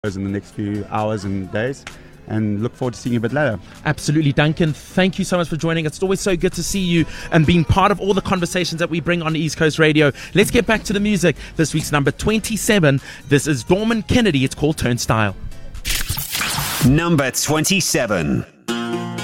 in the next few hours and days, and look forward to seeing you a bit later. Absolutely, Duncan. Thank you so much for joining us. It's always so good to see you and being part of all the conversations that we bring on East Coast Radio. Let's get back to the music. This week's number 27. This is Dorman Kennedy. It's called Turnstile. Number 27.